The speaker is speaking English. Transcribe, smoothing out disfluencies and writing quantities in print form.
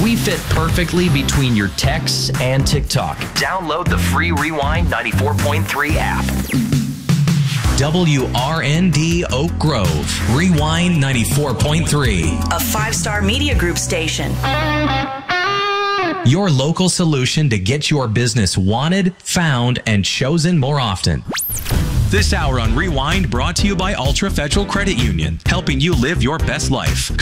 We fit perfectly between your texts and TikTok. Download the free Rewind 94.3 app. WRND Oak Grove, Rewind 94.3. A 5-star media group station. Your local solution to get your business wanted, found, and chosen more often. This hour on Rewind brought to you by Ultra Federal Credit Union, helping you live your best life.